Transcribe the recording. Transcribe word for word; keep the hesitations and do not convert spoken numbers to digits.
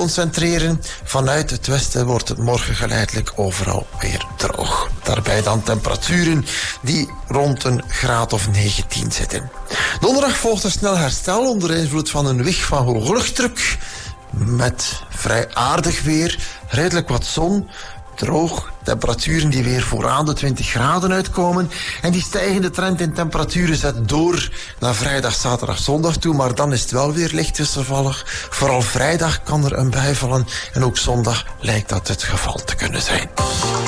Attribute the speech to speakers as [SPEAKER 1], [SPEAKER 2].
[SPEAKER 1] concentreren. Vanuit het westen wordt het morgen geleidelijk overal weer droog. Daarbij dan temperaturen die rond een graad of negentien zitten. Donderdag volgt een snel herstel onder invloed van een wieg van hoogluchtdruk. Met vrij aardig weer, redelijk wat zon, droog, temperaturen die weer vooraan de twintig graden uitkomen. En die stijgende trend in temperaturen zet door naar vrijdag, zaterdag, zondag toe. Maar dan is het wel weer licht wisselvallig. Vooral vrijdag kan er een bui vallen. En ook zondag lijkt dat het geval te kunnen zijn.